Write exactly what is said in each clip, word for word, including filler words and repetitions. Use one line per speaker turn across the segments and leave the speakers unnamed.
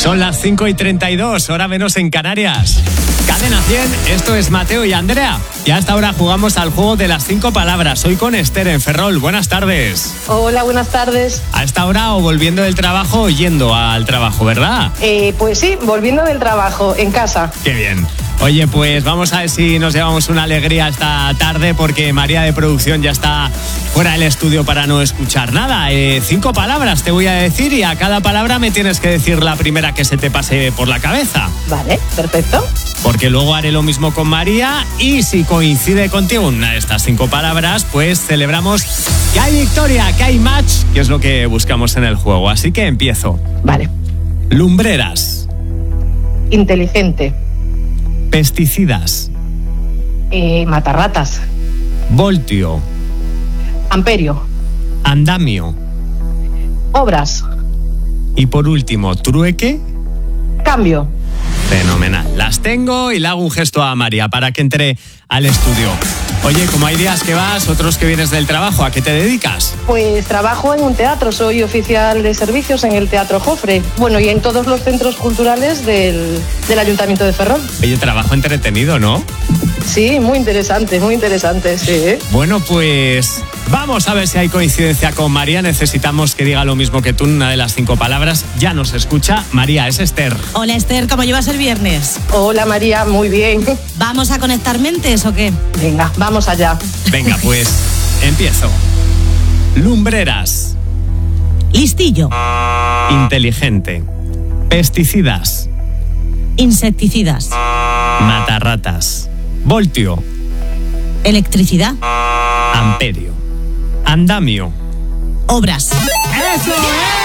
Son las cinco y treinta y dos, hora menos en Canarias. Cadena cien, esto es Mateo y Andrea. Y hasta ahora jugamos al juego de las cinco palabras. Hoy con Esther en Ferrol. Buenas tardes.
Hola, buenas tardes.
A esta hora o volviendo del trabajo o yendo al trabajo, ¿verdad?
Eh, pues sí, volviendo del trabajo, en casa.
Qué bien. Oye, pues vamos a ver si nos llevamos una alegría esta tarde porque María de producción ya está fuera del estudio para no escuchar nada. Eh, cinco palabras te voy a decir y a cada palabra me tienes que decir la primera que se te pase por la cabeza.
Vale, perfecto.
Porque luego haré lo mismo con María y si coincide contigo una de estas cinco palabras, pues celebramos que hay victoria, que hay match, que es lo que buscamos en el juego. Así que empiezo.
Vale.
Lumbreras.
Inteligente.
Pesticidas.
Eh, matarratas.
Voltio.
Amperio.
Andamio.
Obras.
Y por último, trueque.
Cambio.
Fenomenal. Las tengo y le hago un gesto a María para que entre al estudio. Oye, como hay días que vas, otros que vienes del trabajo, ¿a qué te dedicas?
Pues trabajo en un teatro, soy oficial de servicios en el Teatro Jofre. Bueno, y en todos los centros culturales del, del Ayuntamiento de Ferrol.
Oye, trabajo entretenido, ¿no?
Sí, muy interesante, muy interesante, sí.
Bueno, pues vamos a ver si hay coincidencia con María. Necesitamos que diga lo mismo que tú, una de las cinco palabras. Ya nos escucha. María, es Esther.
Hola, Esther, ¿cómo llevas el viernes?
Hola, María, muy bien.
¿Vamos a conectar mentes o qué?
Venga, vamos allá.
Venga, pues empiezo. Lumbreras.
Listillo.
Inteligente. Pesticidas.
Insecticidas.
Matarratas. Voltio.
Electricidad.
Amperio. Andamio.
Obras.
¡Eso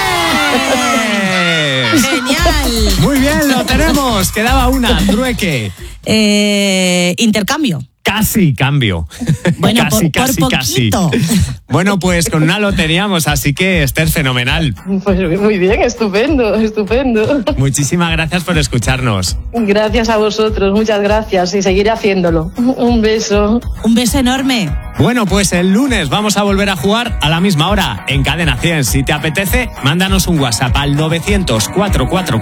es!
¡Genial!
Muy bien, lo tenemos. Quedaba una, trueque.
Eh, intercambio.
Casi cambio.
Bueno,
casi,
por,
casi,
por
casi.
poquito.
Bueno, pues con una lo teníamos, así que Esther, fenomenal.
Pues muy bien, estupendo, estupendo.
Muchísimas gracias por escucharnos.
Gracias a vosotros, muchas gracias y seguiré haciéndolo. Un beso.
Un beso enorme.
Bueno, pues el lunes vamos a volver a jugar a la misma hora en Cadena cien. Si te apetece, mándanos un WhatsApp al novecientos cuarenta y cuatro